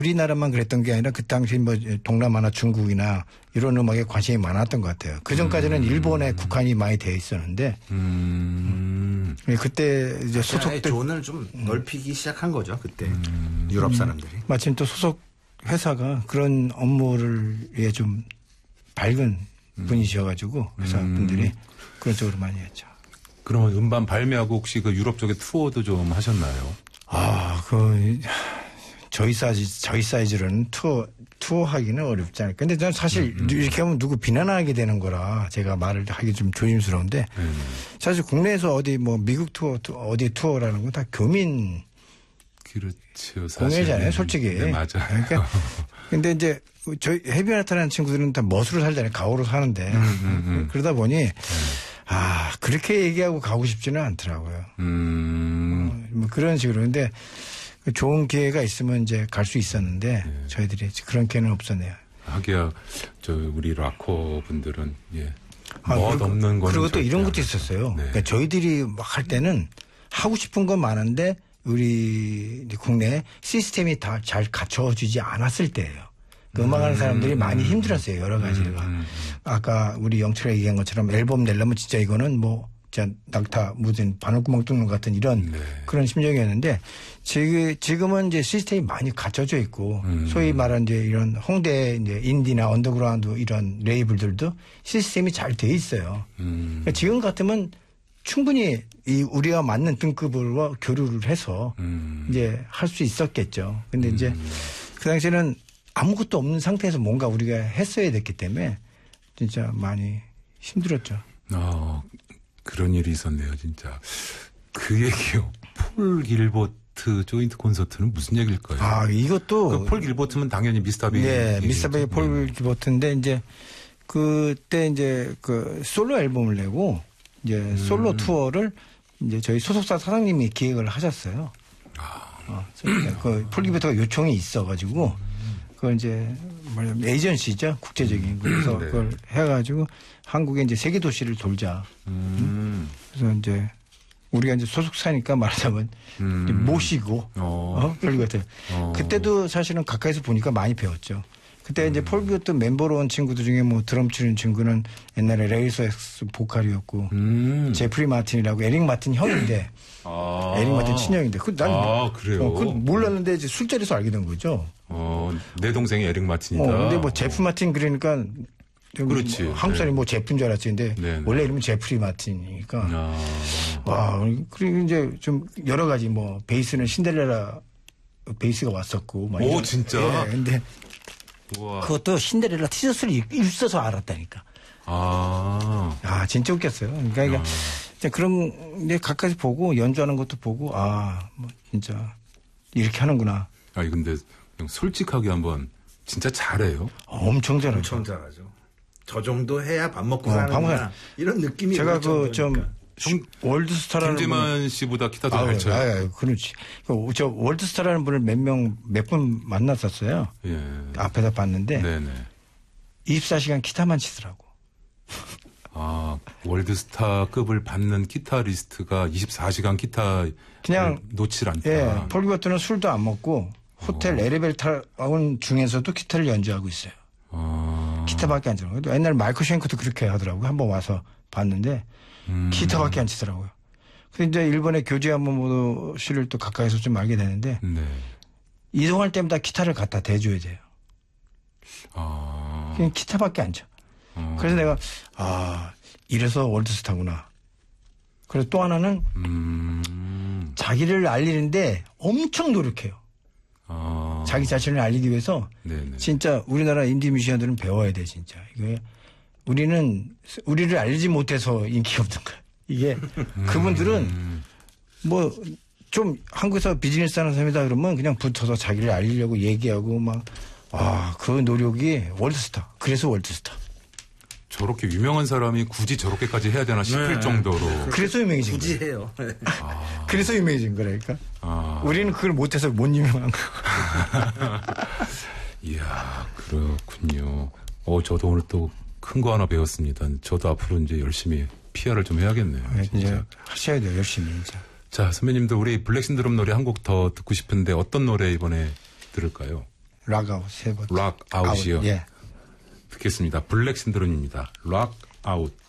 우리나라만 그랬던 게 아니라 그 당시 뭐 동남아나 중국이나 이런 음악에 관심이 많았던 것 같아요. 그 전까지는 일본에 국한이 많이 되어 있었는데 그때 이제 소속들 존을 좀 넓히기 시작한 거죠. 그때 유럽 사람들이. 마침 또 소속 회사가 그런 업무를 위해 좀 밝은 분이셔가지고 회사 분들이 그런 쪽으로 많이 했죠. 그러면 음반 발매하고 혹시 그 유럽 쪽에 투어도 좀 하셨나요? 저희 사이즈로는 투어하기는 어렵지 않을까. 근데 저는 사실 이렇게 하면 누구 비난하게 되는 거라 제가 말을 하기 좀 조심스러운데 사실 국내에서 어디 뭐 미국 투어 어디 투어라는 건 다 교민 그렇죠. 공예잖아요, 솔직히. 네, 맞아요. 그러니까 근데 이제 저희 헤비메탈하는 친구들은 다 멋으로 살잖아요. 가오로 사는데 그러다 보니 그렇게 얘기하고 가고 싶지는 않더라고요. 뭐 그런 식으로. 근데 좋은 기회가 있으면 이제 갈 수 있었는데 저희들이 그런 기회는 없었네요. 하기야 우리 락커 분들은 멋 없는 거는 그리고 또 이런 것도 있었어요. 네. 그러니까 저희들이 막 할 때는 하고 싶은 건 많은데 우리 국내 시스템이 다 잘 갖춰지지 않았을 때예요. 그 음악하는 사람들이 많이 힘들었어요. 여러 가지가. 아까 우리 영철이가 얘기한 것처럼 앨범 내려면 진짜 이거는 뭐 진짜 낙타 묻은 바늘구멍 뚫는 것 같은 이런 그런 심정이었는데 지금은 이제 시스템이 많이 갖춰져 있고 소위 말하는 이제 이런 홍대 이제 인디나 언더그라운드 이런 레이블들도 시스템이 잘 돼 있어요. 그러니까 지금 같으면 충분히 이 우리와 맞는 등급으로 교류를 해서 이제 할 수 있었겠죠. 근데 이제 그 당시에는 아무것도 없는 상태에서 뭔가 우리가 했어야 됐기 때문에 진짜 많이 힘들었죠. 그런 일이 있었네요, 진짜. 그 얘기요. 폴 길버트 조인트 콘서트는 무슨 얘기일까요? 이것도. 폴 길버트면 당연히 미스터비. 네, 미스터비 폴 길버트인데 이제 그때 이제 그 솔로 앨범을 내고 이제 솔로 투어를 이제 저희 소속사 사장님이 기획을 하셨어요. 그 폴 길버트가 요청이 있어가지고 그걸 이제 에이전시죠. 국제적인. 그래서 그걸 해가지고 한국에 이제 세계 도시를 돌자. 그래서 이제 우리가 이제 소속사니까 말하자면 모시고 폴 길버트. 그때도 사실은 가까이서 보니까 많이 배웠죠. 그때 이제 폴 길버트 멤버로 온 친구들 중에 뭐 드럼 치는 친구는 옛날에 레이서엑스 보컬이었고 제프리 마틴이라고 에릭 마틴 형인데 에릭 마틴 친형인데 난 그래요? 몰랐는데 이제 술자리에서 알게 된 거죠. 내 동생이 에릭 마틴이다. 근데 뭐 제프 마틴 그러니까 그렇지. 한국 사람이 뭐 제프인 줄 알았지. 근데 네네. 원래 이름은 제프리 마틴이니까. 그리고 이제 좀 여러 가지 뭐 베이스는 신데렐라 베이스가 왔었고. 오, 진짜? 근데 우와. 그것도 신데렐라 티셔츠를 입어서 알았다니까. 진짜 웃겼어요. 그러니까 그런 데 가까이서 보고 연주하는 것도 보고 뭐 진짜 이렇게 하는구나. 근데 그냥 솔직하게 한번 진짜 잘해요. 엄청 잘하죠. 엄청 잘하죠. 저 정도 해야 밥 먹고 사는구나. 이런 느낌이. 제가 월드스타라는 김재만 씨보다 기타 더 잘 쳐요. 그렇지. 저 월드스타라는 분을 몇 분 만났었어요. 앞에서 봤는데 24시간 기타만 치더라고. 월드스타급을 받는 기타리스트가 24시간 기타 그냥 놓질 않다. 폴 길버트는 술도 안 먹고 호텔 엘리베이터 타운 중에서도 기타를 연주하고 있어요. 기타밖에 안 치더라고요. 옛날 마이클 쉔크도 그렇게 하더라고요. 한번 와서 봤는데 기타밖에 안 치더라고요. 근데 이제 일본의 교제 안무실을 또 가까이서 좀 알게 되는데 이동할 때마다 기타를 갖다 대줘야 돼요. 그냥 기타밖에 안 쳐. 그래서 내가 이래서 월드스타구나. 그래서 또 하나는 자기를 알리는데 엄청 노력해요. 자기 자신을 알리기 위해서 진짜 우리나라 인디 뮤지션들은 배워야 돼 진짜. 이게 우리를 알리지 못해서 인기가 없는 거야. 이게 그분들은 뭐 좀 한국에서 비즈니스 하는 사람이다 그러면 그냥 붙어서 자기를 알리려고 얘기하고 그 노력이 월드스타. 그래서 월드스타. 저렇게 유명한 사람이 굳이 저렇게까지 해야 되나 싶을 정도로. 그래서 유명해진 굳이 거예요. 해요. 그래서 유명해진 거라니까. 우리는 그걸 못해서 못 유명한 거. 이야, 그렇군요. 저도 오늘 또 큰 거 하나 배웠습니다. 저도 앞으로 이제 열심히 PR을 좀 해야겠네요. 이제 하셔야 돼요, 열심히. 이제. 자, 선배님도 우리 블랙 신드롬 노래 한 곡 더 듣고 싶은데 어떤 노래 이번에 들을까요? 락아웃 세 번. 락아웃이요? 예. 듣겠습니다. 블랙 신드롬입니다. 락아웃.